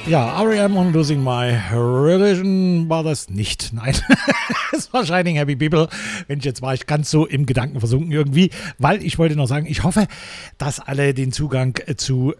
Ja, R.E.M. und Losing My Religion war das nicht. Nein, es war Shining Happy People. Mensch, jetzt war ich ganz so im Gedanken versunken irgendwie, weil ich wollte noch sagen, ich hoffe, dass alle den Zugang zu,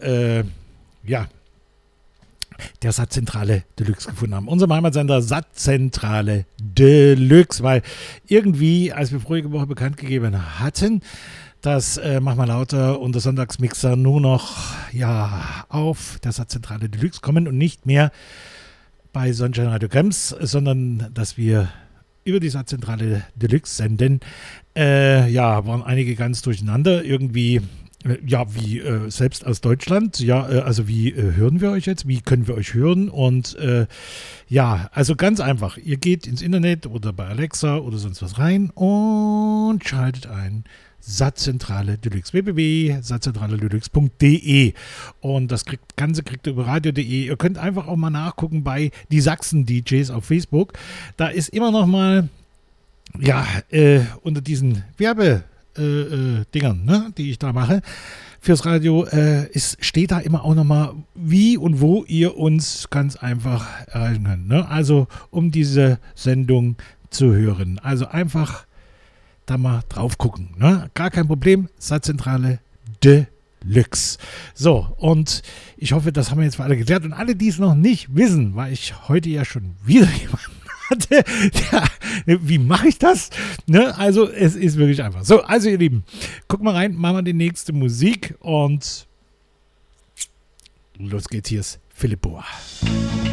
der Satzzentrale Deluxe gefunden haben. Unser Heimatsender Satzzentrale Deluxe, weil irgendwie, als wir vorige Woche bekannt gegeben hatten, dass Mach mal lauter und der Sonntagsmixer nur noch auf der Satzzentrale Deluxe kommen und nicht mehr bei Sunshine Radio Krems, sondern dass wir über die Satzzentrale Deluxe senden. Waren einige ganz durcheinander. Irgendwie, selbst aus Deutschland. Wie hören wir euch jetzt? Wie können wir euch hören? Und also ganz einfach. Ihr geht ins Internet oder bei Alexa oder sonst was rein und schaltet ein Satzzentrale Deluxe, www.satzzentraledeluxe.de, und das Ganze kriegt ihr über radio.de. Ihr könnt einfach auch mal nachgucken bei die Sachsen-DJs auf Facebook. Da ist immer noch mal unter diesen Dingern, die ich da mache fürs Radio, steht da immer auch noch mal, wie und wo ihr uns ganz einfach erreichen könnt. Ne? Also um diese Sendung zu hören. Also einfach da mal drauf gucken. Ne? Gar kein Problem. Satzzentrale Deluxe. So, und ich hoffe, das haben wir jetzt für alle geklärt. Und alle, die es noch nicht wissen, weil ich heute ja schon wieder jemanden hatte, wie mache ich das? Ne? Also, es ist wirklich einfach. So, also ihr Lieben, guck mal rein, machen wir die nächste Musik und los geht's. Hier ist Philipp Boa.